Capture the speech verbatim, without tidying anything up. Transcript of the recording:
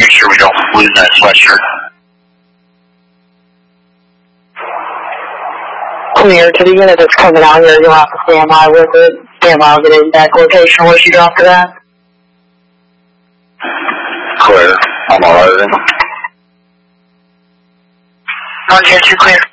make sure we don't lose that sweatshirt. Clear to the unit that's coming out here. You'll have to stand by with it. Stand by, I'll get in that location where she dropped it at. Clear. I'm alright then. One jet, you clear.